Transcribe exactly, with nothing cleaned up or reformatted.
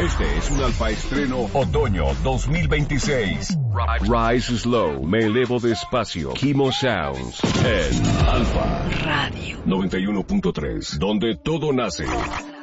Este es un Alfa Estreno Otoño dos mil veintiséis. Rise Slow, me elevo despacio. Kimo Sounds en Alfa Radio noventa y uno punto tres, donde todo nace.